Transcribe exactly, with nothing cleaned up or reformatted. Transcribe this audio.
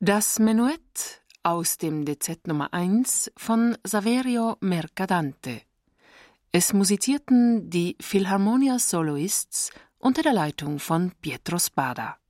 Das Menuett aus dem D Z Nummer eins von Saverio Mercadante. Es musizierten die Philharmonia Soloists unter der Leitung von Pietro Spada.